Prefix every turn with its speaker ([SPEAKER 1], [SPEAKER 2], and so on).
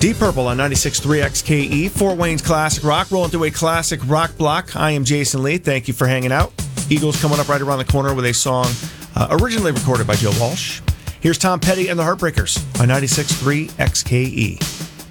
[SPEAKER 1] Deep Purple on 96.3 XKE, Fort Wayne's Classic Rock. Rolling through a classic rock block. I am Jason Lee. Thank you for hanging out. Eagles coming up right around the corner with a song originally recorded by Joe Walsh. Here's Tom Petty and the Heartbreakers on 96.3 XKE.